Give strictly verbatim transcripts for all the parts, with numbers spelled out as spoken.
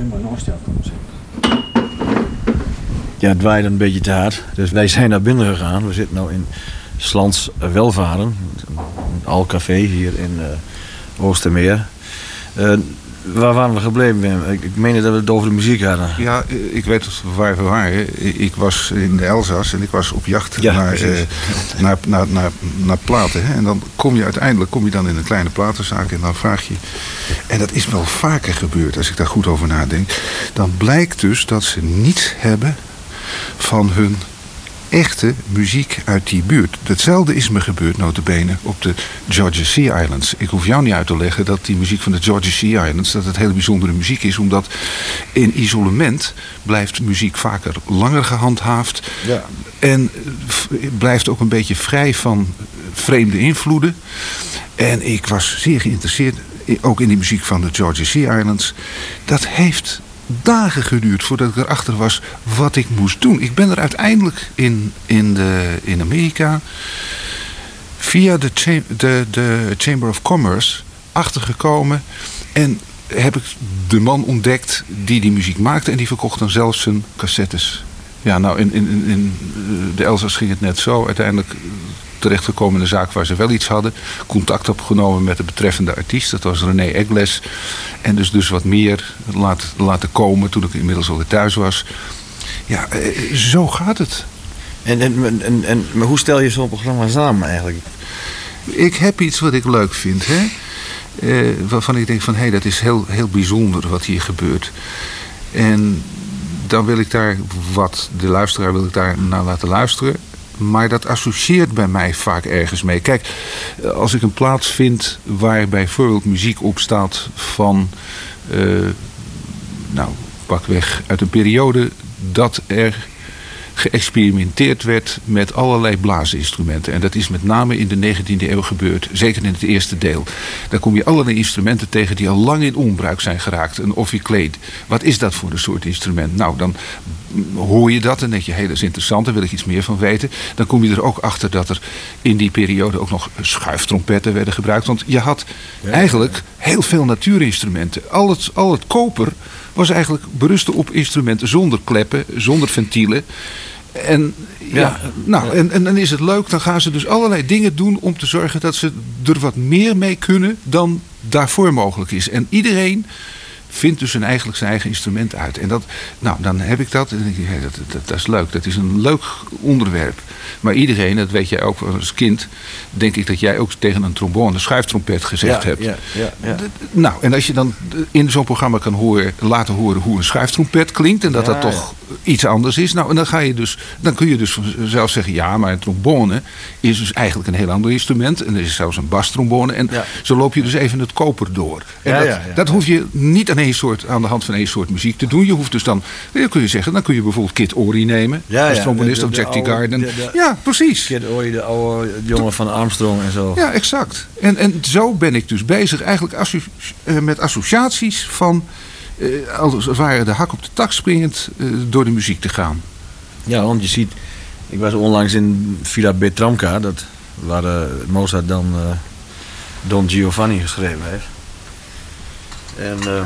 maar nog stil komen zitten. Ja, het waaide een beetje te hard. Dus wij zijn naar binnen gegaan. We zitten nu in Slans Welvaren. Een Alcafé hier in uh, Oostermeer. Uh, waar waren we gebleven, Wim? Ik, ik meen dat we het over de muziek hadden. Ja, ik weet waar we waren. Ik was in de Elzas en ik was op jacht ja, naar, uh, naar, naar, naar, naar platen. Hè? En dan kom je uiteindelijk kom je dan in een kleine platenzaak en dan vraag je... En dat is wel vaker gebeurd, als ik daar goed over nadenk. Dan blijkt dus dat ze niets hebben van hun echte muziek uit die buurt. Hetzelfde is me gebeurd, nota bene, op de Georgia Sea Islands. Ik hoef jou niet uit te leggen dat die muziek van de Georgia Sea Islands... dat het hele bijzondere muziek is, omdat in isolement blijft muziek vaker langer gehandhaafd. Ja. En blijft ook een beetje vrij van vreemde invloeden. En ik was zeer geïnteresseerd, ook in die muziek van de Georgia Sea Islands. Dat heeft dagen geduurd voordat ik erachter was wat ik moest doen. Ik ben er uiteindelijk in, in, de, in Amerika via de, cha- de, de Chamber of Commerce achtergekomen en heb ik de man ontdekt die die muziek maakte en die verkocht dan zelfs zijn cassettes. Ja, nou in, in, in de Elzas ging het net zo. Uiteindelijk terechtgekomen in een zaak waar ze wel iets hadden. Contact opgenomen met de betreffende artiest. Dat was René Egles. En dus, dus wat meer laten, laten komen toen ik inmiddels alweer thuis was. Ja, eh, zo gaat het. En, en, en, en, maar hoe stel je zo'n programma samen eigenlijk? Ik heb iets wat ik leuk vind. Hè? Eh, waarvan ik denk van, hé, hey, dat is heel, heel bijzonder wat hier gebeurt. En dan wil ik daar wat, de luisteraar wil ik daar naar laten luisteren. Maar dat associeert bij mij vaak ergens mee. Kijk, als ik een plaats vind waar bijvoorbeeld muziek op staat van, uh, nou, pakweg uit een periode dat er geëxperimenteerd werd met allerlei blaasinstrumenten. En dat is met name in de negentiende eeuw gebeurd. Zeker in het eerste deel. Daar kom je allerlei instrumenten tegen die al lang in onbruik zijn geraakt. Een ophicleed. Wat is dat voor een soort instrument? Nou, dan hoor je dat en denk je, hé, hey, dat is interessant. Daar wil ik iets meer van weten. Dan kom je er ook achter dat er in die periode ook nog schuiftrompetten werden gebruikt. Want je had ja, eigenlijk heel veel natuurinstrumenten. Al het, al het koper was eigenlijk berusten op instrumenten zonder kleppen, zonder ventielen. En, ja, ja, nou, en, en dan is het leuk, dan gaan ze dus allerlei dingen doen om te zorgen dat ze er wat meer mee kunnen dan daarvoor mogelijk is. En iedereen vindt dus een eigenlijk zijn eigen instrument uit. En dat, nou, dan heb ik dat en dan denk ik, hey, dat, dat, dat is leuk. Dat is een leuk onderwerp. Maar iedereen, dat weet jij ook als kind, denk ik dat jij ook tegen een trombone, een schuiftrompet gezegd ja, hebt. Ja, ja, ja. Nou, en als je dan in zo'n programma kan horen, laten horen hoe een schuiftrompet klinkt en dat ja, dat toch ja. iets anders is. Nou, en dan ga je dus, dan kun je dus zelf zeggen, ja, maar een trombone is dus eigenlijk een heel ander instrument. En er is zelfs een bastrombone. En ja. zo loop je dus even het koper door. En ja, dat, ja, ja, dat hoef je niet aan één soort, aan de hand van één soort muziek te doen. Je hoeft dus dan, dan kun je zeggen, dan kun je bijvoorbeeld Kid Ory nemen. Ja, als trombonist ja, of Jack T. Garden. De, de, ja, precies. Kid Ory, de oude jongen van Armstrong en zo. Ja, exact. En, en zo ben ik dus bezig eigenlijk associ- uh, met associaties van, uh, als het ware de hak op de tak springend, uh, door de muziek te gaan. Ja, want je ziet, ik was onlangs in Villa Bertramka, dat waar uh, Mozart dan uh, Don Giovanni geschreven heeft. En uh,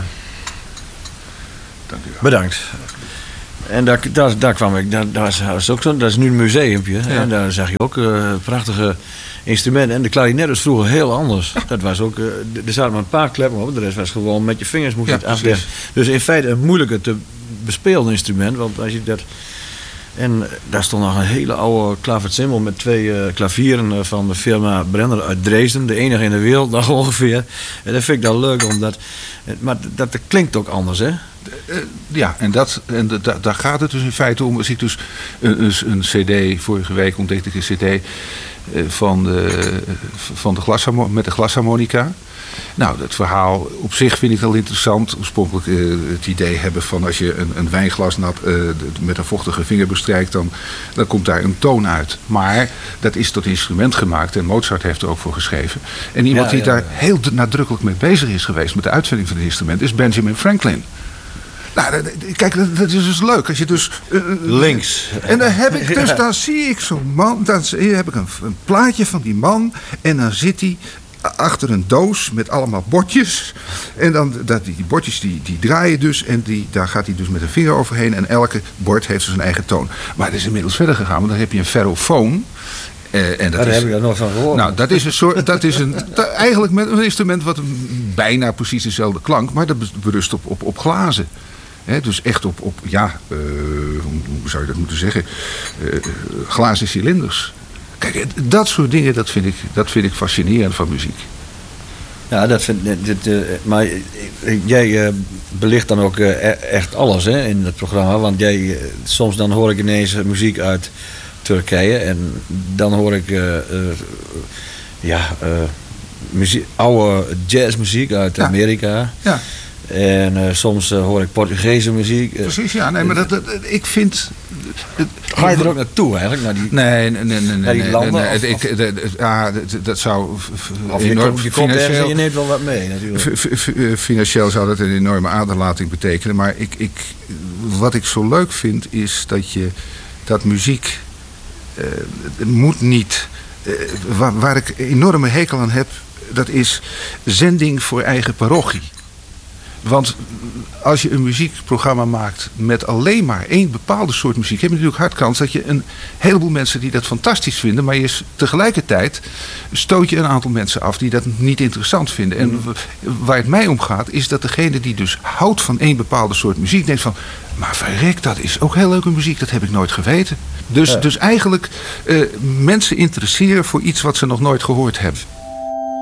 Dank u wel. Bedankt. En daar, daar, daar kwam ik, daar, daar is ook zo, dat is nu een museumpje. Ja. En daar zag je ook uh, prachtige instrumenten. En de klarinet was vroeger heel anders. Dat was ook, uh, er zaten maar een paar kleppen op, de rest was gewoon met je vingers moest je ja, het afleggen. Dus in feite een moeilijker te bespelen instrument, want als je dat. En daar stond nog een hele oude klaversymbol met twee uh, klavieren van de firma Brenner uit Dresden. De enige in de wereld nog ongeveer. En dat vind ik dan leuk, omdat. Maar dat, dat klinkt ook anders, hè? Ja, en, dat, en dat, daar gaat het dus in feite om. Als ik dus een, een cd, vorige week ontdekte ik een cd van de, van de glasharmo- met de glasharmonica. Nou, het verhaal op zich vind ik wel interessant. Oorspronkelijk uh, het idee hebben van als je een, een wijnglas nat, uh, met een vochtige vinger bestrijkt, dan, dan komt daar een toon uit. Maar dat is tot instrument gemaakt en Mozart heeft er ook voor geschreven. En iemand ja, die ja, daar ja. heel nadrukkelijk mee bezig is geweest met de uitvinding van het instrument is Benjamin Franklin. Nou, kijk, dat is dus leuk. Als je dus uh, links. En dan heb ik dus, dan zie ik zo'n man, dan heb ik een, een plaatje van die man en dan zit hij achter een doos met allemaal bordjes. En dan, dat, die bordjes die, die draaien dus. En die, daar gaat hij dus met een vinger overheen. En elke bord heeft dus zijn eigen toon. Maar het is inmiddels verder gegaan. Want dan heb je een ferrofoon. Uh, en dat Daar is, heb ik er nooit van gehoord. Nou, dat is een soort, dat is een, dat, eigenlijk met een instrument wat een, bijna precies dezelfde klank, maar dat berust op, op, op glazen. He, dus echt op, op ja, uh, hoe, hoe zou je dat moeten zeggen, uh, glazen cilinders. Kijk, dat soort dingen, dat vind ik, dat vind ik fascinerend van muziek. Ja, dat vind dit, uh, maar jij uh, belicht dan ook uh, echt alles hè, in het programma, want jij, uh, soms dan hoor ik ineens muziek uit Turkije en dan hoor ik uh, uh, ja, uh, muziek, oude jazzmuziek uit Amerika. Ja. ja. En uh, soms uh, hoor ik Portugese muziek. Precies, ja. Nee, maar dat, dat, ik vind... Ga je er ook naartoe eigenlijk? Naar die, nee, nee, nee, nee, naar die nee, landen? nee, Of, ik, of, dat, ja, dat, dat zou of je, enorm komt, je komt ergens en je neemt wel wat mee natuurlijk. F, f, financieel zou dat een enorme aderlating betekenen. Maar ik, ik, wat ik zo leuk vind is dat je dat muziek uh, moet niet... Uh, waar, waar ik enorme hekel aan heb, dat is zending voor eigen parochie. Want als je een muziekprogramma maakt met alleen maar één bepaalde soort muziek, heb je natuurlijk hard kans dat je een heleboel mensen die dat fantastisch vinden, maar je tegelijkertijd stoot je een aantal mensen af die dat niet interessant vinden. En waar het mij om gaat, is dat degene die dus houdt van één bepaalde soort muziek, denkt van, maar verrek, dat is ook heel leuke muziek, dat heb ik nooit geweten. Dus, ja. dus eigenlijk uh, mensen interesseren voor iets wat ze nog nooit gehoord hebben.